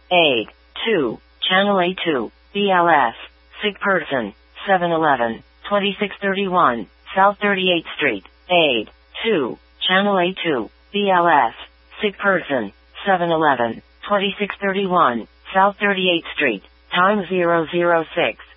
Aid. 2. Channel A2. BLS. Sick person. 711. 2631. South 38th Street. Aid. 2. Channel A2. BLS. Sick person. 711. 2631. South 38th Street. Time 006.